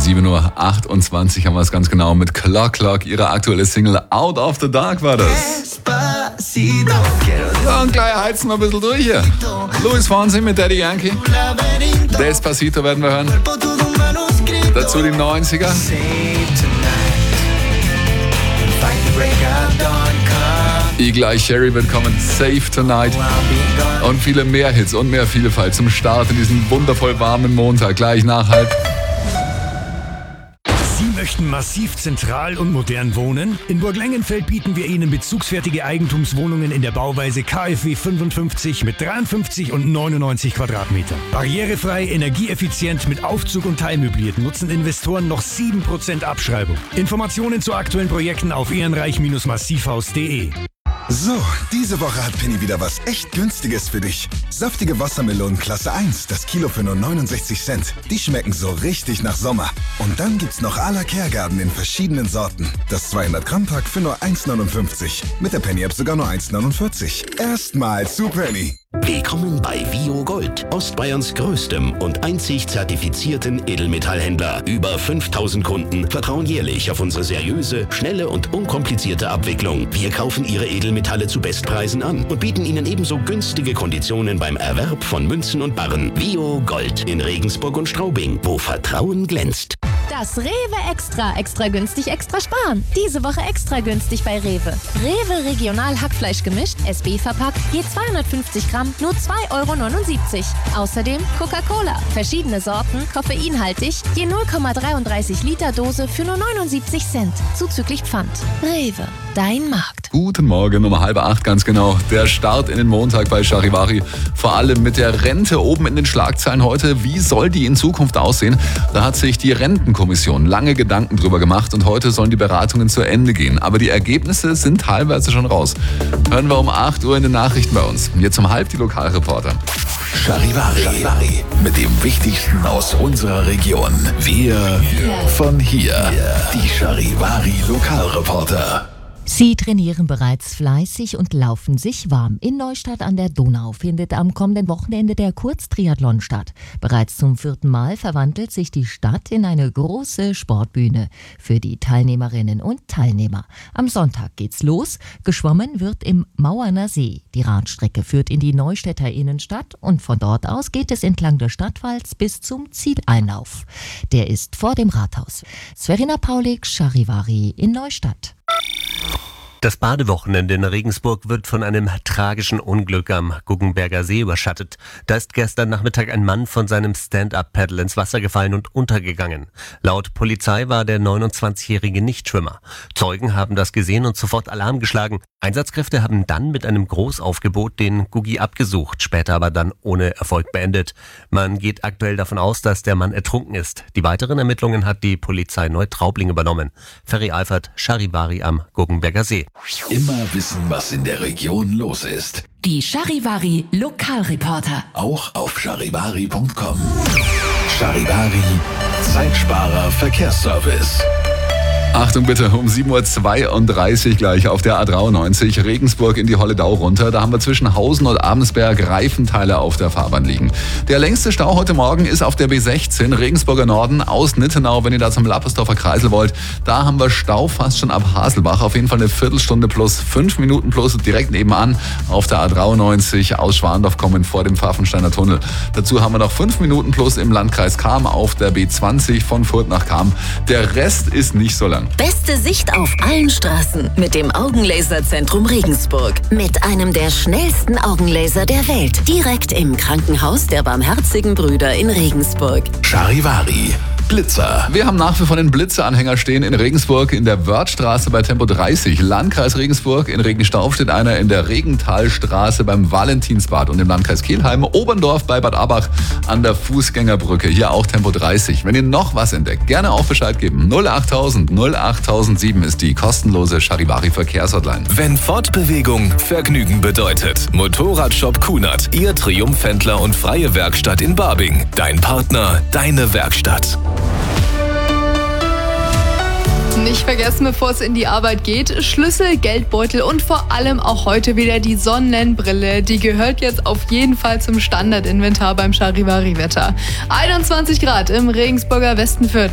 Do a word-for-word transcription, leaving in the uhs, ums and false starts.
sieben Uhr achtundzwanzig haben wir es ganz genau mit Clock Clock. Ihre aktuelle Single Out of the Dark war das. Ja, und gleich heizen wir ein bisschen durch hier. Luis Fonsi mit Daddy Yankee. Despacito werden wir hören. Dazu die neunziger. Eagle-Eye Cherry wird kommen, Save Tonight und viele mehr Hits und mehr Vielfalt zum Start in diesen wundervoll warmen Montag, gleich nach halb. Sie möchten massiv zentral und modern wohnen? In Burglengenfeld bieten wir Ihnen bezugsfertige Eigentumswohnungen in der Bauweise K f W fünfundfünfzig mit dreiundfünfzig und neunundneunzig Quadratmetern. Barrierefrei, energieeffizient mit Aufzug und teilmöbliert nutzen Investoren noch sieben Prozent Abschreibung. Informationen zu aktuellen Projekten auf ehrenreich massivhaus punkt de. So, diese Woche hat Penny wieder was echt Günstiges für dich. Saftige Wassermelonen Klasse eins, das Kilo für nur neunundsechzig Cent. Die schmecken so richtig nach Sommer. Und dann gibt's noch à la Kergarten in verschiedenen Sorten. Das zweihundert Gramm Pack für nur eins neunundfünfzig. Mit der Penny App sogar nur eins neunundvierzig. Erstmal zu Penny. Willkommen bei Vio Gold, Ostbayerns größtem und einzig zertifizierten Edelmetallhändler. Über fünftausend Kunden vertrauen jährlich auf unsere seriöse, schnelle und unkomplizierte Abwicklung. Wir kaufen ihre Edelmetalle zu Bestpreisen an und bieten ihnen ebenso günstige Konditionen beim Erwerb von Münzen und Barren. Vio Gold in Regensburg und Straubing, wo Vertrauen glänzt. Das Rewe Extra. Extra günstig, extra sparen. Diese Woche extra günstig bei Rewe. Rewe Regional Hackfleisch gemischt, S B verpackt, je zweihundertfünfzig Gramm, nur zwei Euro neunundsiebzig. Außerdem Coca-Cola. Verschiedene Sorten, koffeinhaltig, je null Komma dreiunddreißig Liter Dose für nur neunundsiebzig Cent. Zuzüglich Pfand. Rewe, dein Markt. Guten Morgen, um halb acht ganz genau. Der Start in den Montag bei Charivari. Vor allem mit der Rente oben in den Schlagzeilen heute. Wie soll die in Zukunft aussehen? Da hat sich die Rentenkommission lange Gedanken drüber gemacht und heute sollen die Beratungen zu Ende gehen. Aber die Ergebnisse sind teilweise schon raus. Hören wir um acht Uhr in den Nachrichten bei uns. Jetzt um halb die Lokalreporter. Charivari, Charivari. Mit dem Wichtigsten aus unserer Region. Wir von hier. Die Charivari Lokalreporter. Sie trainieren bereits fleißig und laufen sich warm. In Neustadt an der Donau findet am kommenden Wochenende der Kurztriathlon statt. Bereits zum vierten Mal verwandelt sich die Stadt in eine große Sportbühne für die Teilnehmerinnen und Teilnehmer. Am Sonntag geht's los. Geschwommen wird im Mauerner See. Die Radstrecke führt in die Neustädter Innenstadt und von dort aus geht es entlang des Stadtwalls bis zum Zieleinlauf. Der ist vor dem Rathaus. Sverina Paulik, Charivari in Neustadt. Das Badewochenende in Regensburg wird von einem tragischen Unglück am Guggenberger See überschattet. Da ist gestern Nachmittag ein Mann von seinem Stand-Up-Paddle ins Wasser gefallen und untergegangen. Laut Polizei war der neunundzwanzigjährige Nichtschwimmer. Zeugen haben das gesehen und sofort Alarm geschlagen. Einsatzkräfte haben dann mit einem Großaufgebot den Guggi abgesucht, später aber dann ohne Erfolg beendet. Man geht aktuell davon aus, dass der Mann ertrunken ist. Die weiteren Ermittlungen hat die Polizei Neutraubling übernommen. Ferry Alfert, Charivari am Guggenberger See. Immer wissen, was in der Region los ist. Die Charivari Lokalreporter. Auch auf charivari punkt com. Charivari, Zeitsparer Verkehrsservice. Achtung bitte, um sieben Uhr zweiunddreißig gleich auf der A dreiundneunzig Regensburg in die Holledau runter. Da haben wir zwischen Hausen und Abensberg Reifenteile auf der Fahrbahn liegen. Der längste Stau heute Morgen ist auf der B sechzehn Regensburger Norden aus Nittenau, wenn ihr da zum Lappersdorfer Kreisel wollt. Da haben wir Stau fast schon ab Haselbach. Auf jeden Fall eine Viertelstunde plus fünf Minuten plus direkt nebenan auf der A dreiundneunzig aus Schwandorf kommen vor dem Pfaffensteiner Tunnel. Dazu haben wir noch fünf Minuten plus im Landkreis Cham auf der B zwanzig von Furth nach Cham. Der Rest ist nicht so lang. Beste Sicht auf allen Straßen mit dem Augenlaserzentrum Regensburg. Mit einem der schnellsten Augenlaser der Welt. Direkt im Krankenhaus der Barmherzigen Brüder in Regensburg. Charivari. Blitzer. Wir haben nach wie vor den Blitzer-Anhänger stehen in Regensburg in der Wörthstraße bei Tempo dreißig. Landkreis Regensburg, in Regenstauf steht einer in der Regentalstraße beim Valentinsbad und im Landkreis Kelheim. Oberndorf bei Bad Abach an der Fußgängerbrücke. Hier auch Tempo dreißig. Wenn ihr noch was entdeckt, gerne auch Bescheid geben. null achttausend null achttausendsieben ist die kostenlose Charivari Verkehrshotline. Wenn Fortbewegung Vergnügen bedeutet. Motorradshop Kunert. Ihr Triumphhändler und freie Werkstatt in Barbing. Dein Partner, deine Werkstatt. Nicht vergessen, bevor es in die Arbeit geht, Schlüssel, Geldbeutel und vor allem auch heute wieder die Sonnenbrille. Die gehört jetzt auf jeden Fall zum Standardinventar beim Charivari-Wetter. einundzwanzig Grad im Regensburger Westenfürth.